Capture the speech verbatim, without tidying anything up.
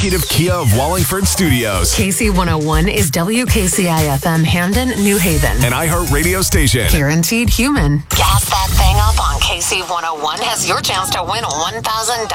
executive Kia of Wallingford Studios. K C one oh one is W K C I F M Hamden, New Haven. An iHeart radio station. Guaranteed human. Gas that thing up on K C one oh one has your chance to win one thousand dollars.